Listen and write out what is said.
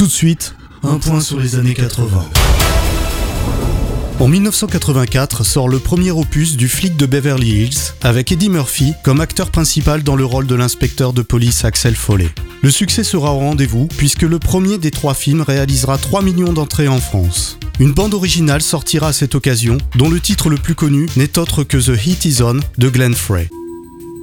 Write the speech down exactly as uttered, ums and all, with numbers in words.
Tout de suite, un point sur les années quatre-vingts. En dix-neuf cent quatre-vingt-quatre sort le premier opus du Flic de Beverly Hills, avec Eddie Murphy comme acteur principal dans le rôle de l'inspecteur de police Axel Foley. Le succès sera au rendez-vous puisque le premier des trois films réalisera trois millions d'entrées en France. Une bande originale sortira à cette occasion, dont le titre le plus connu n'est autre que The Heat Is On de Glenn Frey.